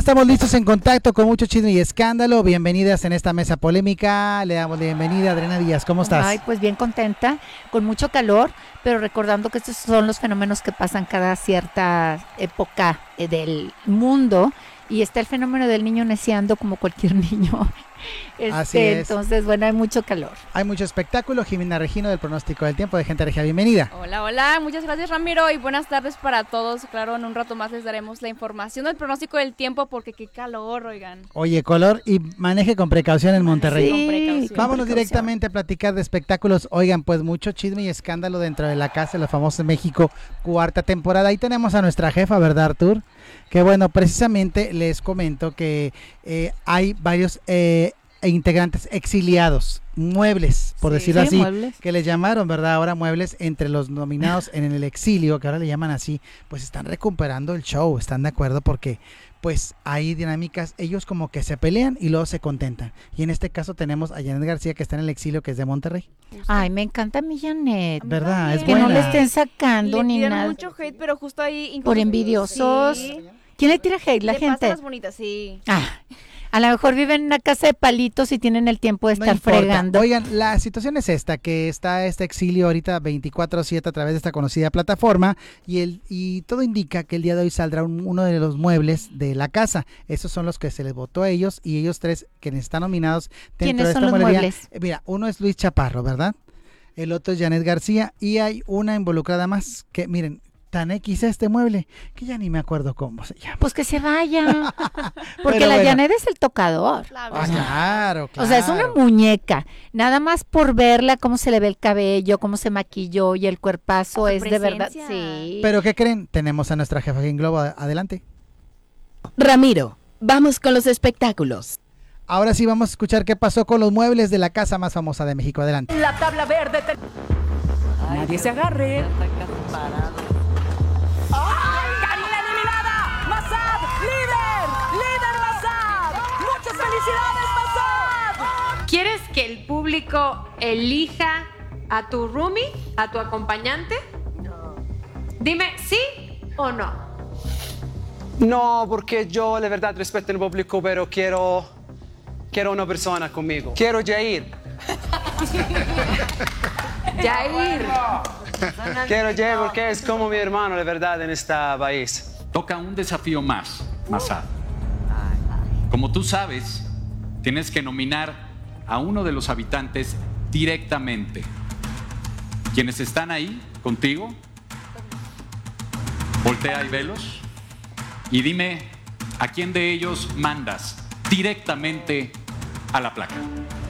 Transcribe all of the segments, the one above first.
estamos listos en contacto con mucho chisme y escándalo. Bienvenidas en esta mesa polémica. Le damos la bienvenida a Adriana Díaz. ¿Cómo estás? Ay, pues bien contenta, con mucho calor, pero recordando que estos son los fenómenos que pasan cada cierta época del mundo. Y está el fenómeno del niño neciando como cualquier niño. Así es. Entonces, bueno, hay mucho calor. Hay mucho espectáculo. Jimena Regino del pronóstico del tiempo de Gente Regia. Bienvenida. Hola, hola. Muchas gracias, Ramiro. Y buenas tardes para todos. Claro, en un rato más les daremos la información del pronóstico del tiempo porque qué calor, oigan. Oye, color y maneje con precaución en Monterrey. Sí, con precaución. Vámonos directamente a platicar de espectáculos. Oigan, pues mucho chisme y escándalo dentro de la casa de los famosos México, cuarta temporada. Ahí tenemos a nuestra jefa, ¿verdad, Artur? Que bueno, precisamente les comento que hay varios integrantes exiliados, muebles, por decirlo así, muebles. Que les llamaron, ¿verdad? Ahora muebles entre los nominados en el exilio, que ahora le llaman así, pues están recuperando el show, ¿están de acuerdo? Porque pues hay dinámicas, ellos como que se pelean y luego se contentan. Y en este caso tenemos a Janet García, que está en el exilio, que es de Monterrey. Ay, me encanta mi Janet. ¿Verdad? Es Que buena. no le estén sacando Le ni tiran nada. mucho hate, pero justo ahí... Por envidiosos. Sí. ¿Quién le tira hate? La Le gente. pasan las bonitas, sí. Ah, a lo mejor viven en una casa de palitos y tienen el tiempo de No estar importa. fregando. Oigan, la situación es esta, que está este exilio ahorita 24/7 a través de esta conocida plataforma y todo indica que el día de hoy saldrá uno de los muebles de la casa. Esos son los que se les votó a ellos y ellos tres quienes están nominados dentro ¿Quiénes de esta son los mueblería. muebles? Mira, uno es Luis Chaparro, ¿verdad? El otro es Janet García y hay una involucrada más que, miren, tan X este mueble que ya ni me acuerdo cómo se llama. Pues que se vaya. Porque Pero la bueno. Janet es el tocador. La Ah, verdad. claro. O sea, es una muñeca. Nada más por verla, cómo se le ve el cabello, cómo se maquilló y el cuerpazo Su es de verdad. presencia. Sí. Pero ¿qué creen? Tenemos a nuestra jefa en Globo. Adelante. Ramiro, vamos con los espectáculos. Ahora sí vamos a escuchar qué pasó con los muebles de la casa más famosa de México. Adelante. La tabla verde. Nadie se agarre. ¡Ay, Karina eliminada! ¡Mazad! ¡Líder! ¡Líder Mazad! ¡Muchas felicidades, Mazad! ¿Quieres que el público elija a tu roomie, a tu acompañante? No. Dime sí o no. No, porque yo de verdad respeto el público, pero quiero una persona conmigo. Quiero Jair. Jair. Quiero Jair porque es como mi hermano de verdad en este país. Toca un desafío más, Mazad. Como tú sabes, tienes que nominar a uno de los habitantes directamente. ¿Quiénes están ahí contigo? Voltea y velos. Y dime, ¿a quién de ellos mandas directamente a la placa?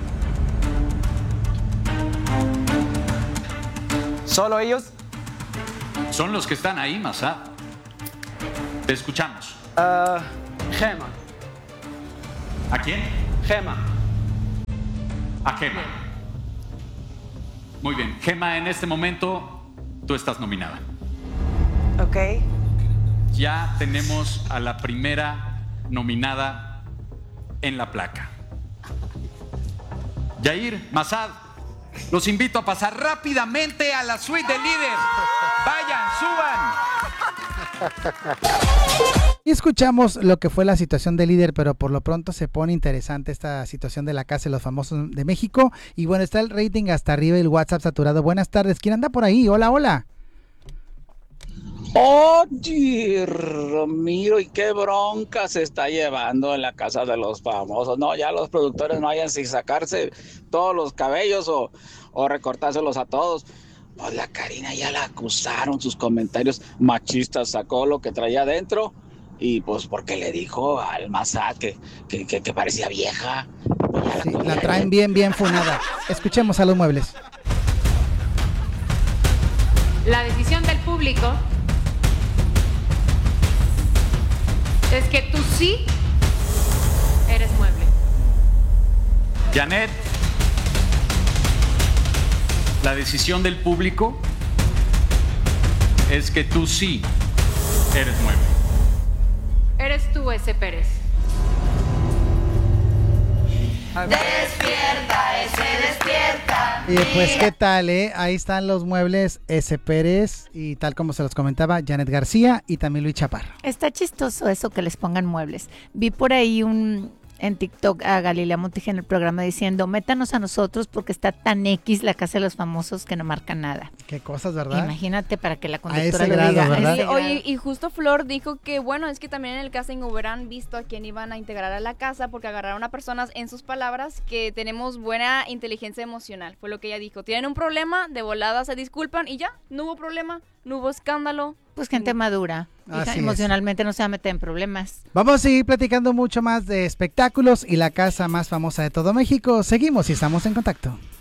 ¿Solo ellos? Son los que están ahí, Mazad. Te escuchamos. Gema. ¿A quién? Gema. A Gema. Muy bien. Gema, en este momento tú estás nominada. Ok. Ya tenemos a la primera nominada en la placa. Jair, Mazad, los invito a pasar rápidamente a la suite del líder. Vayan, suban. Y escuchamos lo que fue la situación del líder, pero por lo pronto se pone interesante esta situación de la casa de los famosos de México. Y bueno, está el rating hasta arriba y el WhatsApp saturado. Buenas tardes, ¿quién anda por ahí? Hola, hola. Oye, Ramiro, ¿y qué bronca se está llevando en la casa de los famosos? No, ya los productores no hayan si sacarse todos los cabellos o recortárselos a todos. Pues la Karina ya la acusaron, sus comentarios machistas, sacó lo que traía adentro y pues porque le dijo al Mazad que parecía vieja. Sí, la traen bien funada. Escuchemos a los muebles. La decisión del público es que tú sí eres mueble. Janet, la decisión del público es que tú sí eres mueble. Eres tú ese Pérez. Despierta ese Y pues, ¿qué tal, Ahí están los muebles S. Pérez y tal como se los comentaba, Janet García y también Luis Chaparro. Está chistoso eso que les pongan muebles. Vi por ahí en TikTok a Galilea Montijo en el programa diciendo, métanos a nosotros porque está tan X la casa de los famosos que no marca nada. Qué cosas, ¿verdad? Imagínate para que la A conductora ese lo grado, diga. ¿verdad? A ese Oye, grado. y justo Flor dijo que bueno, es que también en el casting hubieran visto a quién iban a integrar a la casa porque agarraron a personas, en sus palabras, que tenemos buena inteligencia emocional. Fue lo que ella dijo. Tienen un problema, de volada se disculpan y ya, no hubo problema, no hubo escándalo. Pues gente madura. Hija, Así es. emocionalmente no se va a meter en problemas. Vamos a seguir platicando mucho más de espectáculos y la casa más famosa de todo México. Seguimos y estamos en contacto.